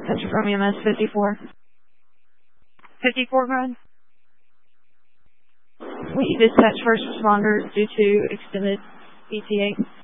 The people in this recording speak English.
That's from EMS 54. 54, go ahead. We dispatch first responders due to extended ETA.